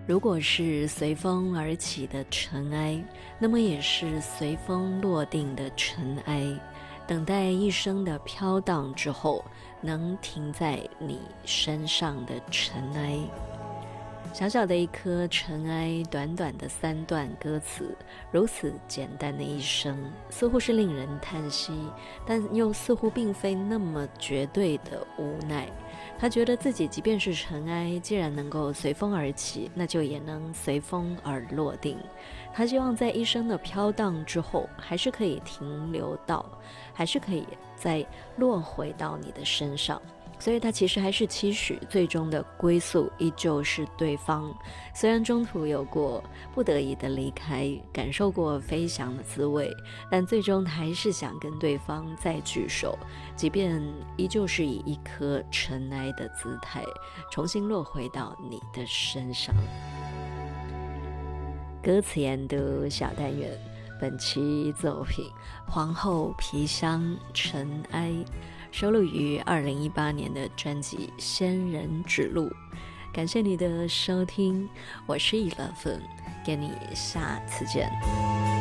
如果是随风而起的尘埃，那么也是随风落定的尘埃，等待一生的飘荡之后，能停在你身上的尘埃。小小的一颗尘埃，短短的3段歌词，如此简单的一生，似乎是令人叹息，但又似乎并非那么绝对的无奈。他觉得自己即便是尘埃，既然能够随风而起，那就也能随风而落定。他希望在一生的飘荡之后，还是可以停留到，还是可以再落回到你的身上。所以他其实还是期许最终的归宿依旧是对方，虽然中途有过不得已的离开，感受过飞翔的滋味，但最终他还是想跟对方再聚首，即便依旧是以一颗尘埃的姿态重新落回到你的身上。歌词研读小单元，本期作品《皇后皮箱尘埃》，收录于2018年的专辑《仙人指路》。感谢你的收听，我是11分，跟你下次见。